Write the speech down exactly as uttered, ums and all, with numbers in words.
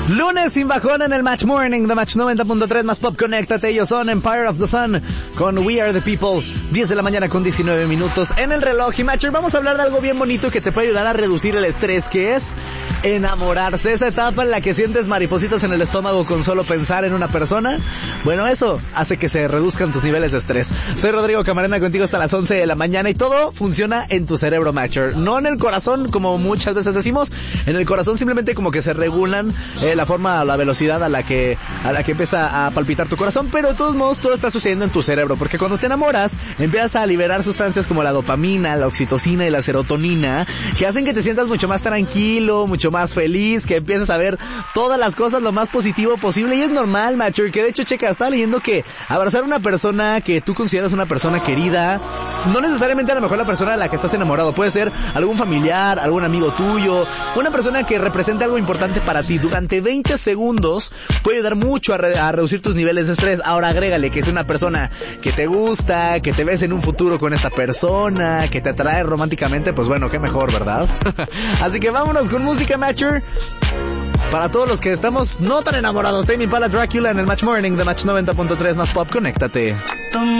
Lunes sin bajón en el Match Morning de Match noventa punto tres más Pop. Conéctate, ellos son Empire of the Sun con We Are the People. diez de la mañana con diecinueve minutos en el reloj. Y Matcher, vamos a hablar de algo bien bonito que te puede ayudar a reducir el estrés, que es enamorarse. Esa etapa en la que sientes maripositas en el estómago con solo pensar en una persona. Bueno, eso hace que se reduzcan tus niveles de estrés. Soy Rodrigo Camarena, contigo hasta las once de la mañana, y todo funciona en tu cerebro, Matcher. No en el corazón, como muchas veces decimos. En el corazón simplemente como que se regulan eh, la forma, la velocidad a la que a la que empieza a palpitar tu corazón, pero de todos modos todo está sucediendo en tu cerebro, porque cuando te enamoras empiezas a liberar sustancias como la dopamina, la oxitocina y la serotonina, que hacen que te sientas mucho más tranquilo, mucho más feliz, que empieces a ver todas las cosas lo más positivo posible. Y es normal, macho, que de hecho, checa, estaba leyendo que abrazar a una persona que tú consideras una persona querida, no necesariamente a lo mejor la persona de la que estás enamorado, puede ser algún familiar, algún amigo tuyo, una persona que represente algo importante para ti, durante veinte segundos puede ayudar mucho a, re- a reducir tus niveles de estrés. Ahora agrégale que es una persona que te gusta, que te ves en un futuro con esta persona, que te atrae románticamente, pues bueno, qué mejor, ¿verdad? Así que vámonos con música, Matcher. Para todos los que estamos no tan enamorados, Tame Impala, Dracula en el Match Morning de Match noventa punto tres más Pop. Conéctate.